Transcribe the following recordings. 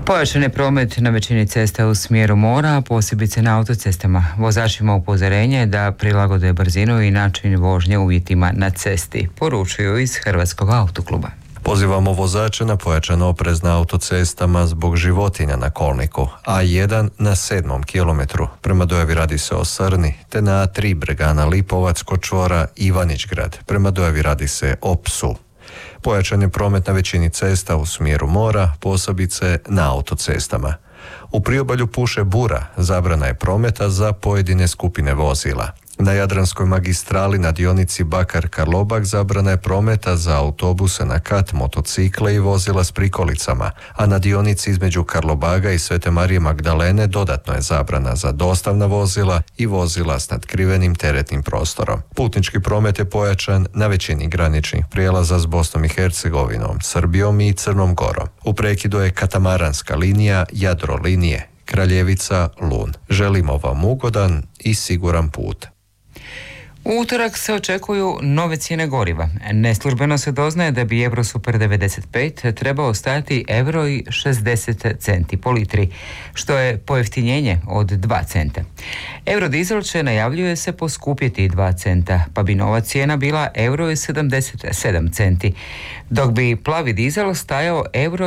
Pojačan je promet na većini cesta u smjeru mora, posebice na autocestama. Vozačima upozorenje da prilagode brzinu i način vožnje uvjetima na cesti, poručuju iz Hrvatskog autokluba. Pozivamo vozače na pojačan oprez na autocestama zbog životinja na kolniku, A1 na 7. kilometru. Prema dojavi radi se o Srni, te na A3 Bregana Lipovac kod čvora Ivanićgrad. Prema dojavi radi se o psu. Pojačan je promet na većini cesta u smjeru mora, posebice na autocestama. U priobalju puše bura, zabrana je prometa za pojedine skupine vozila. Na Jadranskoj magistrali na dionici Bakar-Karlobag zabrana je prometa za autobuse na kat, motocikle i vozila s prikolicama, a na dionici između Karlobaga i Svete Marije Magdalene dodatno je zabrana za dostavna vozila i vozila s nadkrivenim teretnim prostorom. Putnički promet je pojačan na većini graničnih prijelaza s Bosnom i Hercegovinom, Srbijom i Crnom Gorom. U prekidu je katamaranska linija Jadrolinije, Kraljevica, Lun. Želimo vam ugodan i siguran put. U utorak se očekuju nove cijene goriva. Neslužbeno se doznaje da bi Eurosuper 95 trebao stajati €60 po litri, što je pojeftinjenje od 2 centa. Eurodizel će, najavljuje se, poskupjeti 2 centa, pa bi nova cijena bila €77, dok bi plavi dizel stajao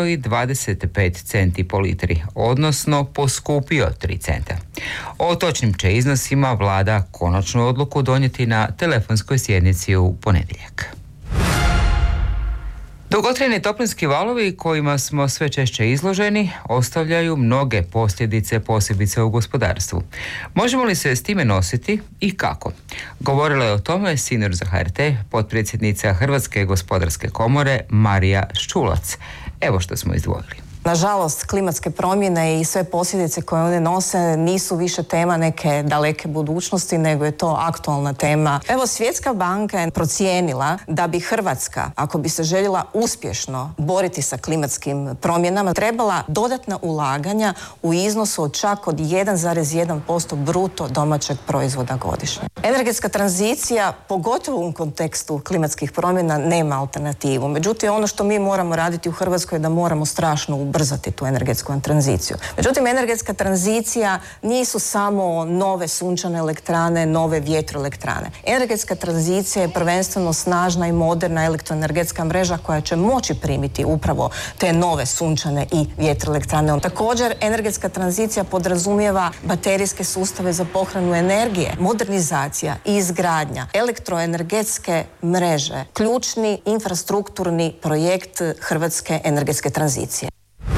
€25 po litri, odnosno poskupio 3 centa. O točnim će iznosima vlada konačnu odluku donijeti na telefonskoj sjednici u ponedjeljak. Dugotrajni toplinski valovi kojima smo sve češće izloženi ostavljaju mnoge posljedice, posebice u gospodarstvu. Možemo li se s time nositi i kako? Govorila je o tome sinoć za HRT potpredsjednica Hrvatske gospodarske komore Marija Ščulac. Evo što smo izdvojili. Nažalost, klimatske promjene i sve posljedice koje one nose nisu više tema neke daleke budućnosti, nego je to aktualna tema. Evo, Svjetska banka je procijenila da bi Hrvatska, ako bi se željela uspješno boriti sa klimatskim promjenama, trebala dodatna ulaganja u iznosu od čak od 1,1% bruto domaćeg proizvoda godišnje. Energetska tranzicija, pogotovo u kontekstu klimatskih promjena, nema alternativu. Međutim, ono što mi moramo raditi u Hrvatskoj je da moramo strašno ubrzati tu energetsku tranziciju. Međutim, energetska tranzicija nisu samo nove sunčane elektrane, nove vjetroelektrane. Energetska tranzicija je prvenstveno snažna i moderna elektroenergetska mreža koja će moći primiti upravo te nove sunčane i vjetroelektrane. Također, energetska tranzicija podrazumijeva baterijske sustave za pohranu energije, modernizacija i izgradnja elektroenergetske mreže, ključni infrastrukturni projekt hrvatske energetske tranzicije.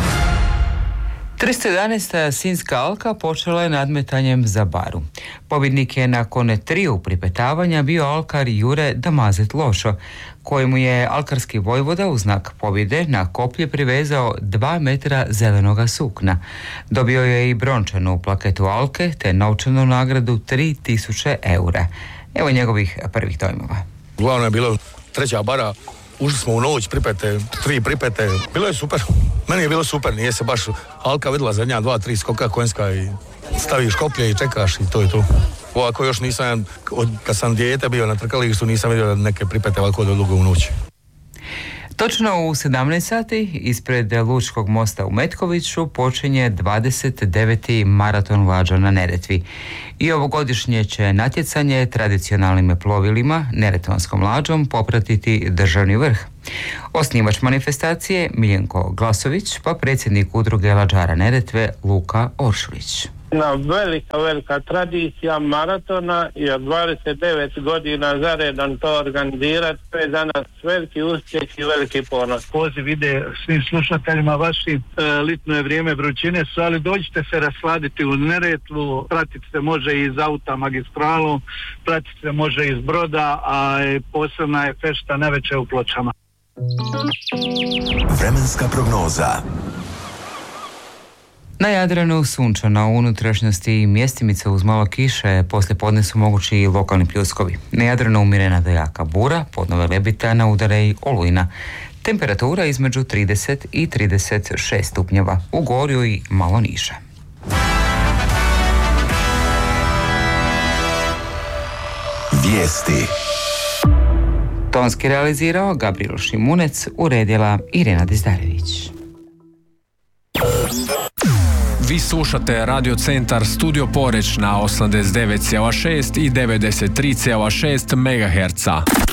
311. Sinjska alka počela je nadmetanjem za baru. Pobjednik je nakon 3 pripetavanja bio alkar Jure Damazet Lošo, kojemu je alkarski vojvoda u znak pobjede na koplje privezao 2 metra zelenoga sukna. Dobio je i brončanu plaketu alke te novčanu nagradu 3000 eura. Evo njegovih prvih dojmova. Glavno je bilo 3. bara. Ušli smo u noć, 3 pripete. Bilo je super. Meni je bilo super, nije se baš alka vidjela zadnja 2-3 skoka konjska i staviš koplje i čekaš i to je to. Ovako još nisam, kad sam dijete bio na trkalištu, nisam vidio neke pripete ovako do dugo u noć. Točno u 17 sati ispred Lučkog mosta u Metkoviću počinje 29. maraton lađa na Neretvi. I ovogodišnje će natjecanje tradicionalnim plovilima, neretvanskom lađom, popratiti državni vrh. Osnivač manifestacije Miljenko Glasović, pa predsjednik udruge lađara Neretve Luka Oršulić. Jedna velika tradicija maratona i od 29 godina za redom to organizirati, to je za nas veliki uspjeh i veliki ponos. Poziv ide svim slušateljima vašim, litno je vrijeme vrućine su, ali dođite se rasladiti u Neretvu, pratiti se može iz auta magistralom, pratiti se može iz broda, a posebna je fešta navečer u Pločama. Vremenska prognoza. Na Jadranu sunčano, u unutrašnjosti mjestimice uz malo kiše, poslije podne su mogući i lokalni pljuskovi. Na Jadranu umjerena do jaka bura, podnove lebitana, udare i olujna. Temperatura između 30 i 36 stupnjeva, u Gorju i malo niže. Vijesti. Tonski realizirao Gabriel Šimunec, uredila Irena Dizdarević. Vi slušate Radio Centar Studio Poreč na 89,6 i 93,6 MHz.